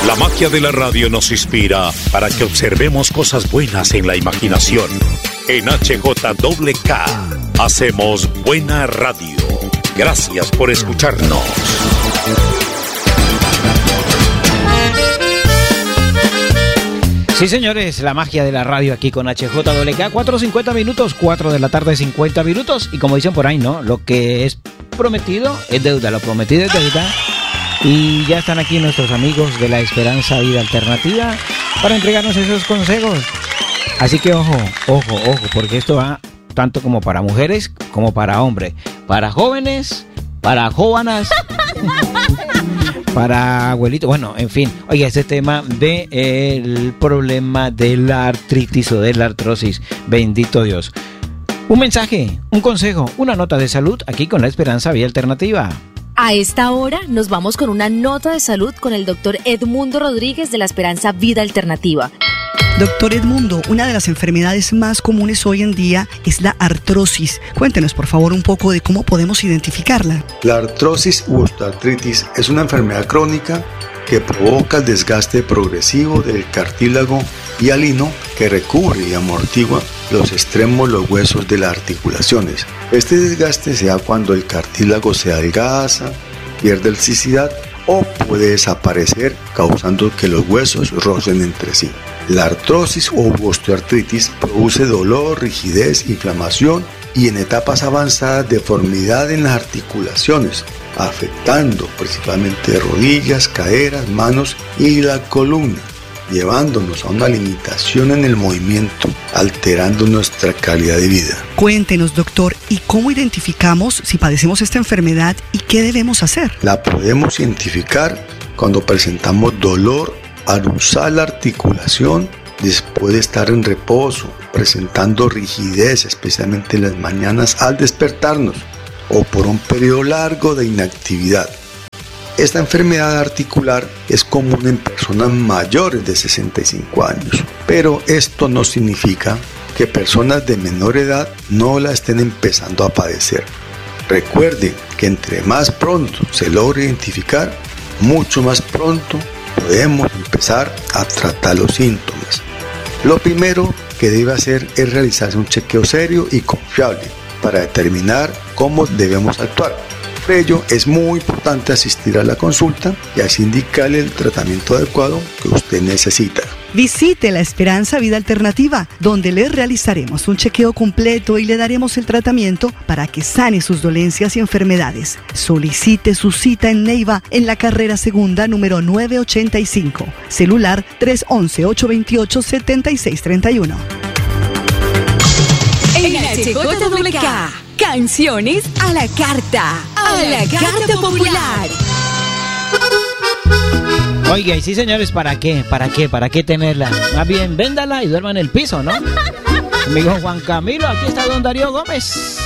La magia de la radio nos inspira para que observemos cosas buenas en la imaginación. En HJWK hacemos buena radio. Gracias por escucharnos. Sí, señores, la magia de la radio aquí con HJWK, 4:50 minutos, 4 de la tarde, 50 minutos. Y como dicen por ahí, ¿no? Lo que es prometido es deuda, lo prometido es deuda. Y ya están aquí nuestros amigos de la Esperanza Vida Alternativa para entregarnos esos consejos. Así que ojo, porque esto va tanto como para mujeres como para hombres, para jóvenes, para jóvenes, para abuelitos, bueno, en fin. Oiga, este tema del problema de la artritis o de la artrosis, bendito Dios. Un mensaje, un consejo, una nota de salud aquí con la Esperanza Vida Alternativa. A esta hora nos vamos con una nota de salud con el doctor Edmundo Rodríguez de la Esperanza Vida Alternativa. Doctor Edmundo, una de las enfermedades más comunes hoy en día es la artrosis. Cuéntenos, por favor, un poco de cómo podemos identificarla. La artrosis u osteoartritis es una enfermedad crónica que provoca el desgaste progresivo del cartílago hialino que recubre y amortigua los extremos, los huesos de las articulaciones. Este desgaste se da cuando el cartílago se adelgaza, pierde elasticidad o puede desaparecer, causando que los huesos rocen entre sí. La artrosis o osteoartritis produce dolor, rigidez, inflamación y en etapas avanzadas deformidad en las articulaciones, afectando principalmente rodillas, caderas, manos y la columna, llevándonos a una limitación en el movimiento, alterando nuestra calidad de vida. Cuéntenos, doctor, ¿y cómo identificamos si padecemos esta enfermedad y qué debemos hacer? La podemos identificar cuando presentamos dolor al usar la articulación después de estar en reposo, presentando rigidez, especialmente en las mañanas al despertarnos, o por un periodo largo de inactividad. Esta enfermedad articular es común en personas mayores de 65 años, pero esto no significa que personas de menor edad no la estén empezando a padecer. Recuerden que entre más pronto se logre identificar, mucho más pronto podemos empezar a tratar los síntomas. Lo primero que debe hacer es realizarse un chequeo serio y confiable para determinar cómo debemos actuar. Por ello, es muy importante asistir a la consulta y así indicarle el tratamiento adecuado que usted necesita. Visite la Esperanza Vida Alternativa, donde le realizaremos un chequeo completo y le daremos el tratamiento para que sane sus dolencias y enfermedades. Solicite su cita en Neiva, en la carrera segunda, número 985. Celular 311-828-7631. En HJWK, canciones a la carta popular. Oiga, y sí, señores, ¿para qué? ¿Para qué tenerla? Más bien, véndala y duerma en el piso, ¿no? Amigo Juan Camilo, aquí está don Darío Gómez.